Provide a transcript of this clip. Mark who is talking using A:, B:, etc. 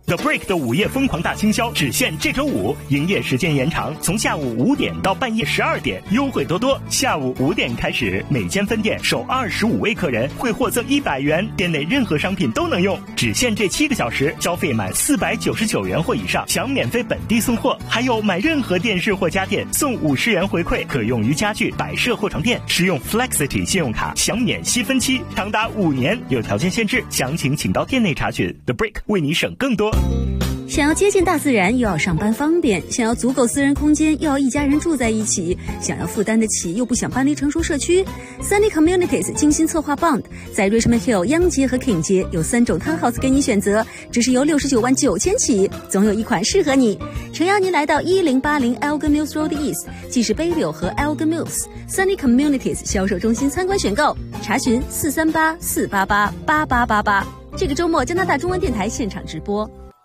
A: The Brick 的午夜疯狂大清销只限这周5，营业时间延长，从下午5点到半夜12点，优惠多多。下午5点开始，每间分店首25位客人会获赠100元，店内任何商品都能用，只限这7个小时，消费满499元或以上享免费本地送货，还有买任何电视或家电送50元回馈，可用于家具、摆设或床垫。使用 Flexity 信用卡享免息分期，长达5年，有条件限制，详情请到店内查询。The Brick 为你省更多。
B: 想要接近大自然，又要上班方便；想要足够私人空间，又要一家人住在一起；想要负担得起，又不想搬离成熟社区。Sunny Communities 精心策划 Bond， 在 Richmond Hill 央街和 King 街有3种 townhouse 给你选择，只是由69万9千起，总有一款适合你。诚邀您来到1080 Elgin Mills Road East， 即是杯柳和 Elgin Mills Sunny Communities 销售中心参观选购，查询438-488-8888。这个周末加拿大中文电台现场直播。